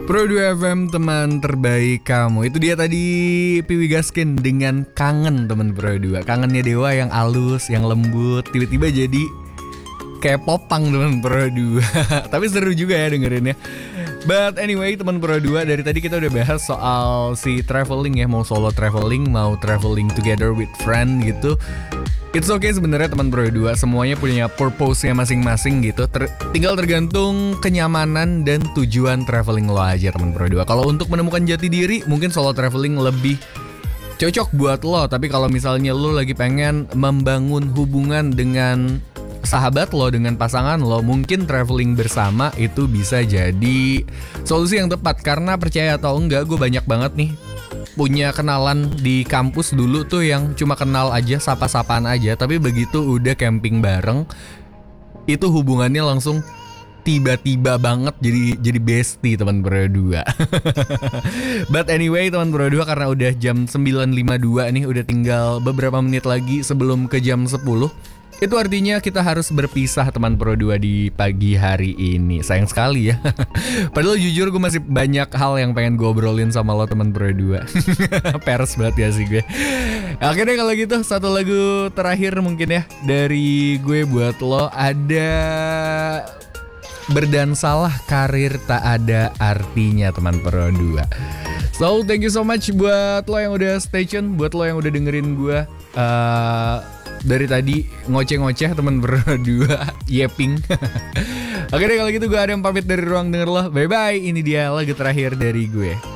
Pro 2 FM, teman terbaik kamu. Itu dia tadi Piwi Gaskin dengan Kangen, teman Pro 2. Kangennya Dewa yang halus, yang lembut, tiba-tiba jadi kayak popang, teman Pro 2. Tapi seru juga ya dengerinnya. But anyway, teman Pro 2, dari tadi kita udah bahas soal si traveling ya. Mau solo traveling, mau traveling together with friend gitu. It's okay sebenarnya teman Pro 2, semuanya punya purpose-nya masing-masing gitu. Tinggal tergantung kenyamanan dan tujuan traveling lo aja teman Pro 2. Kalau untuk menemukan jati diri, mungkin solo traveling lebih cocok buat lo. Tapi kalau misalnya lo lagi pengen membangun hubungan dengan sahabat lo, dengan pasangan lo, mungkin traveling bersama itu bisa jadi solusi yang tepat. Karena percaya atau enggak, gue banyak banget nih punya kenalan di kampus dulu tuh yang cuma kenal aja, sapa-sapaan aja. Tapi begitu udah camping bareng, itu hubungannya langsung tiba-tiba banget jadi bestie teman Pro 2. But anyway teman Pro 2, karena udah jam 9.52 nih, udah tinggal beberapa menit lagi sebelum ke jam 10. Itu artinya kita harus berpisah teman Pro 2 di pagi hari ini. Sayang sekali ya. Padahal jujur gue masih banyak hal yang pengen gue obrolin sama lo teman Pro 2. Peres banget ya sih gue. Akhirnya kalau gitu satu lagu terakhir mungkin ya dari gue buat lo. Ada Berdansalah Karir Tak Ada Artinya teman Pro 2. So thank you so much buat lo yang udah stay tune, buat lo yang udah dengerin gue dari tadi ngoceh-ngoceh teman berdua, yeping. Oke deh kalau gitu gue Adam pamit dari ruang denger lo. Bye bye, ini dia lagu terakhir dari gue.